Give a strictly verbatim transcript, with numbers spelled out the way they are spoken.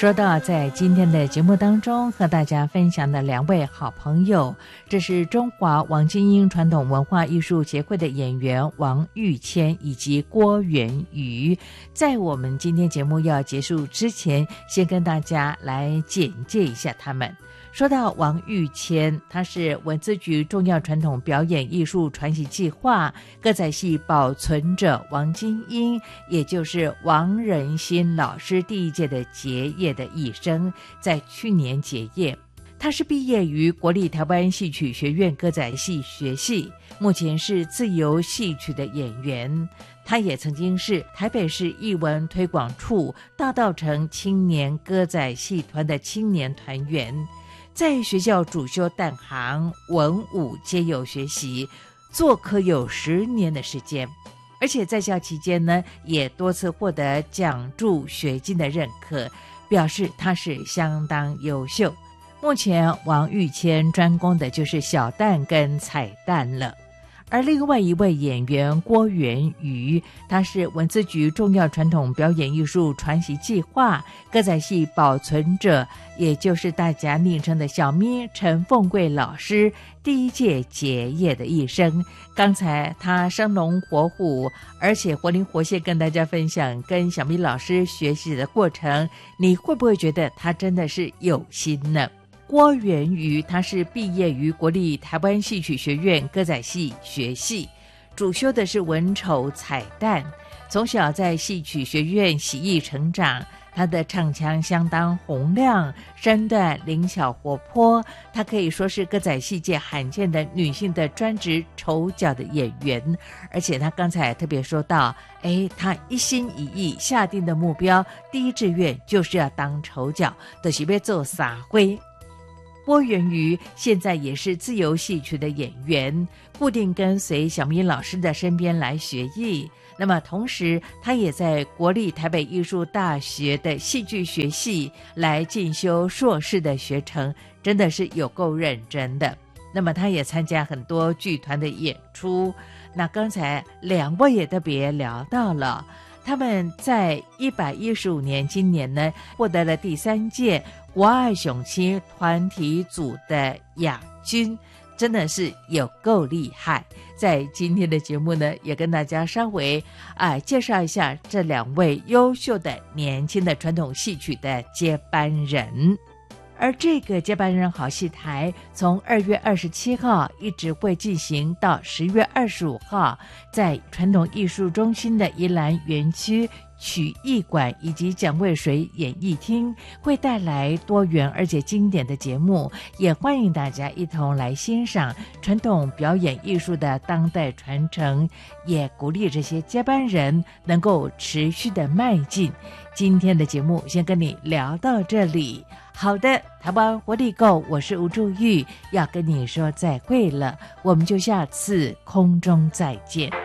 说到在今天的节目当中和大家分享的两位好朋友，这是中华王金英传统文化艺术协会的演员王玉谦以及郭元瑜。在我们今天节目要结束之前，先跟大家来简介一下他们。说到王玉谦，他是文资局重要传统表演艺术传习计划歌仔戏保存者王金英，也就是王仁新老师第一届的结业的艺生，在去年结业。他是毕业于国立台湾戏曲学院歌仔戏学系，目前是自由戏曲的演员。他也曾经是台北市艺文推广处大稻埕青年歌仔戏团的青年团员，在学校主修旦行，文武皆有学习，做科有十年的时间，而且在校期间呢，也多次获得奖助学金的认可，表示他是相当优秀。目前王玉谦专攻的就是小旦跟彩旦了。而另外一位演员郭元瑜，他是文资局重要传统表演艺术传习计划歌仔戏保存者，也就是大家昵称的小咪陈凤贵老师第一届结业的艺生。刚才他生龙活虎，而且活灵活现跟大家分享跟小咪老师学习的过程，你会不会觉得他真的是有心呢？郭元瑜他是毕业于国立台湾戏曲学院歌仔戏学系，主修的是文丑彩旦，从小在戏曲学院习艺成长。他的唱腔相当洪亮，身段灵巧活泼，他可以说是歌仔戏界罕见的女性的专职丑角的演员。而且他刚才特别说到，哎，他一心一意下定的目标，第一志愿就是要当丑角，就是要做撒灰。郭元瑜现在也是自由戏曲的演员，固定跟随小咪老师的身边来学艺。那么同时他也在国立台北艺术大学的戏剧学系来进修硕士的学程，真的是有够认真的。那么他也参加很多剧团的演出。那刚才两位也特别聊到了，他们在一百一十五年今年呢获得了第三届国爱雄亲团体组的亚军，真的是有够厉害。在今天的节目呢，也跟大家稍微啊介绍一下这两位优秀的年轻的传统戏曲的接班人。而这个接班人好戏台从二月二十七号一直会进行到十月二十五号，在传统艺术中心的宜兰园区曲艺馆以及蒋渭水演艺厅会带来多元而且经典的节目，也欢迎大家一同来欣赏传统表演艺术的当代传承，也鼓励这些接班人能够持续的迈进。今天的节目先跟你聊到这里。好的，台湾活力购，我是吴祝玉，要跟你说再会了，我们就下次空中再见。